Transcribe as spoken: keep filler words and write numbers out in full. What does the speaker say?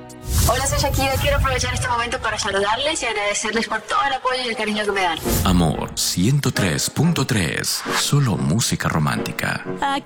Hola, soy Shakira. Quiero aprovechar este momento para saludarles y agradecerles por todo el apoyo y el cariño que me dan. Amor ciento tres punto tres. Solo música romántica. ¿A